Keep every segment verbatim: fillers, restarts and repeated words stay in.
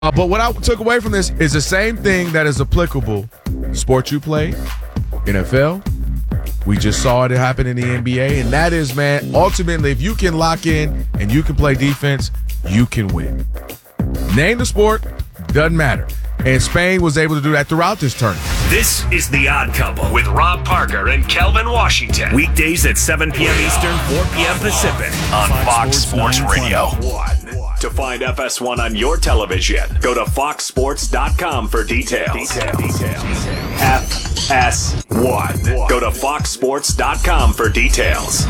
Uh, but what I took away from this is the same thing that is applicable. Sport you play, N F L. We just saw it happen in the N B A, and that is, man, ultimately, if you can lock in and you can play defense, you can win. Name the sport, doesn't matter. And Spain was able to do that throughout this tournament. This is The Odd Couple with Rob Parker and Kelvin Washington. Weekdays at seven p.m. Eastern, four p.m. Pacific on Fox Sports Radio. To find F S one on your television, go to fox sports dot com for details. Details. Details. F S one. Go to fox sports dot com for details.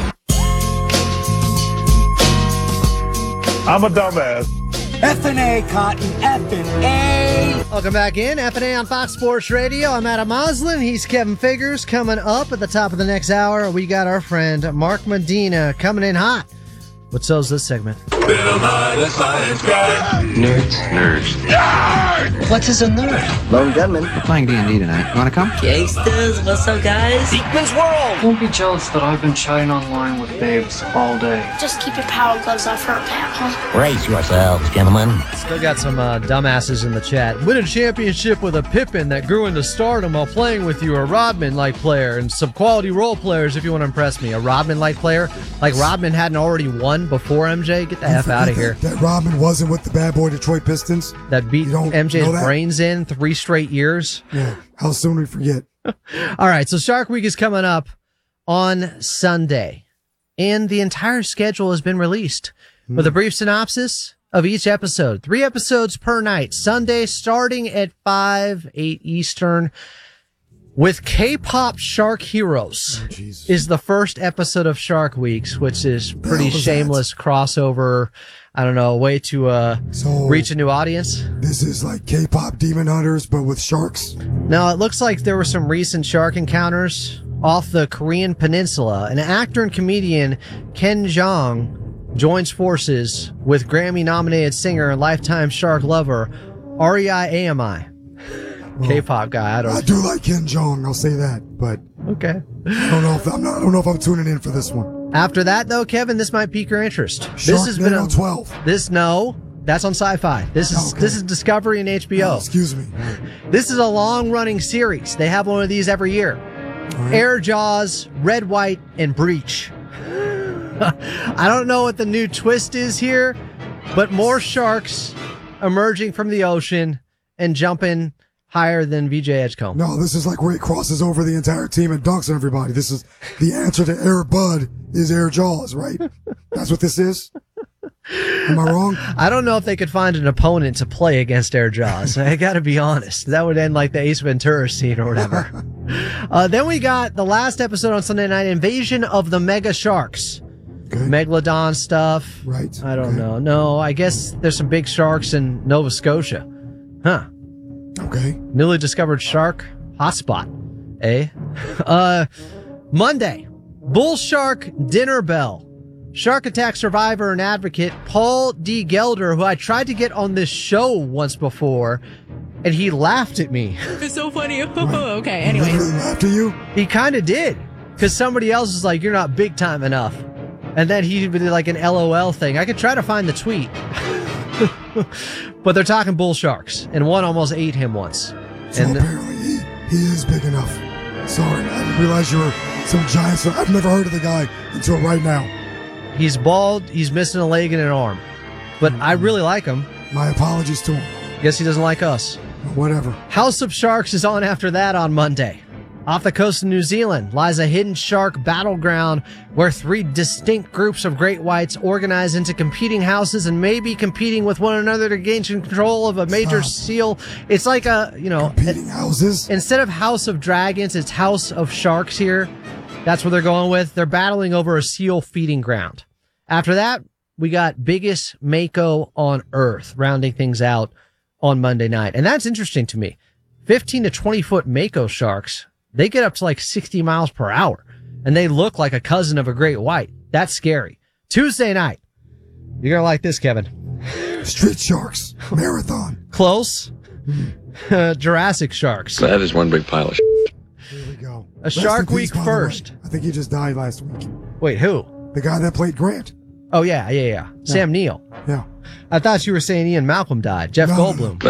I'm a dumbass. F and A, Cotton, F and A. Welcome back in. F and A on Fox Sports Radio. I'm Adam Moslin. He's Kevin Figures. Coming up at the top of the next hour, we got our friend Mark Medina coming in hot. What sells this segment? Bill Nye, the science guy. Nerds. Nerds. Nerd. What is a nerd? Lone Gunman. We're playing D and D tonight. You want to come? Gangsters, what's up, guys? Beekman's World. Don't be jealous that I've been chatting online with babes all day. Just keep your power gloves off her, pal. Brace yourselves, gentlemen. Still got some uh, dumbasses in the chat. Win a championship with a Pippin that grew into stardom while playing with you. A Rodman-like player and some quality role players if you want to impress me. A Rodman-like player? Like Rodman hadn't already won before M J? Get the F out of here. That, that Rodman wasn't with the bad boy Detroit Pistons. That beat M J's brains in three straight years. Yeah, how soon we forget. All right, so Shark Week is coming up on Sunday, and the entire schedule has been released mm. with a brief synopsis of each episode. Three episodes per night. Sunday starting at five, eight Eastern. With K-pop Shark Heroes oh, is the first episode of Shark Weeks, which is pretty shameless that? crossover. I don't know, a way to uh, so reach a new audience. This is like K-pop Demon Hunters, but with sharks? Now, it looks like there were some recent shark encounters off the Korean peninsula. An actor and comedian, Ken Jeong, joins forces with Grammy-nominated singer and lifetime shark lover, R E I A M I. Well, K-pop guy. I don't. I do like Ken Jeong. I'll say that, but okay. I don't know if I'm not. I don't know if I'm tuning in for this one. After that, though, Kevin, this might pique your interest. Shark this has been a, twelve. This no, that's on Sci-Fi. This is okay. This is Discovery and H B O. Oh, excuse me. This is a long-running series. They have one of these every year. Right. Air Jaws, Red, White, and Breach. I don't know what the new twist is here, but more sharks emerging from the ocean and jumping higher than V J Edgecombe. No, this is like where he crosses over the entire team and dunks on everybody. This is the answer to Air Bud is Air Jaws, right? That's what this is? Am I wrong? I don't know if they could find an opponent to play against Air Jaws. I gotta be honest. That would end like the Ace Ventura scene or whatever. uh, then we got the last episode on Sunday night, Invasion of the Mega Sharks. Okay. Megalodon stuff. Right. I don't okay. know. No, I guess there's some big sharks in Nova Scotia. Huh. Okay. Newly discovered shark hotspot. Eh? Uh, Monday, bull shark dinner bell. Shark attack survivor and advocate Paul D. Gelder, who I tried to get on this show once before, and he laughed at me. It's so funny. Right. Okay, anyways. He really laughed at you? He kind of did, because somebody else was like, you're not big time enough. And then he did like an L O L thing. I could try to find the tweet. But they're talking bull sharks, and one almost ate him once. So and apparently he, he is big enough. Sorry, I didn't realize you were some giant. So I've never heard of the guy until right now. He's bald, he's missing a leg and an arm. But mm-hmm. I really like him. My apologies to him. Guess he doesn't like us. Whatever. House of Sharks is on after that on Monday. Off the coast of New Zealand lies a hidden shark battleground where three distinct groups of great whites organize into competing houses and maybe competing with one another to gain control of a major Stop. seal. It's like a, you know... Competing a, houses? Instead of House of Dragons, it's House of Sharks here. That's what they're going with. They're battling over a seal feeding ground. After that, we got Biggest Mako on Earth, rounding things out on Monday night. And that's interesting to me. fifteen to twenty foot Mako sharks... They get up to like sixty miles per hour, and they look like a cousin of a great white. That's scary. Tuesday night. You're going to like this, Kevin. Street Sharks. Marathon. Close. uh, Jurassic Sharks. That is one big pile of shit. Here we go. A Shark Week first. I think he just died last week. Wait, who? The guy that played Grant. Oh, yeah, yeah, yeah. Sam Neill. Yeah. I thought you were saying Ian Malcolm died. Jeff No, no, no. Goldblum.